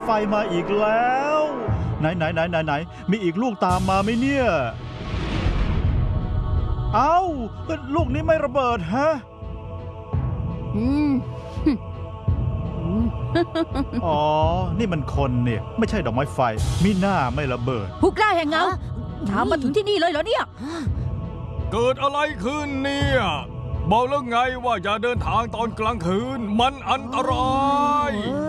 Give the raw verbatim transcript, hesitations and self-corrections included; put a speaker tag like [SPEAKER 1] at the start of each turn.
[SPEAKER 1] ไฟมาอีกแล้วไหนไหนไหนไหนไหนมีอีกลูกตามมาไหมเนี่ยเอ้าลูกนี้ไม่ระเบิดฮะ
[SPEAKER 2] อืม
[SPEAKER 1] อ๋อนี่มันคนเนี่ยไม่ใช่ดอกไม้ไฟมิหน้าไม่ระเบิด
[SPEAKER 2] ผู้กล้าแห่งเงาถามมาถึงที่นี่เลยเหรอเนี่ย
[SPEAKER 3] เกิดอะไรขึ้นเนี่ยบอกแล้วไงว่าอย่าเดินทางตอนกลางคืนมันอันตราย